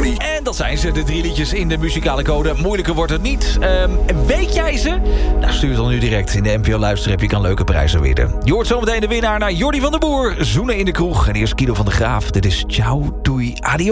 Jordi. En dat zijn ze, de 3 liedjes in de muzikale code. Moeilijker wordt het niet. Weet jij ze? Nou, stuur het dan nu direct in de NPO Luisterapp. Je kan leuke prijzen winnen. Je hoort zometeen de winnaar naar Jordi van der Boer. Zoenen in de kroeg. En eerst Guido van der Graaf. Dit is ciao, doei, adios.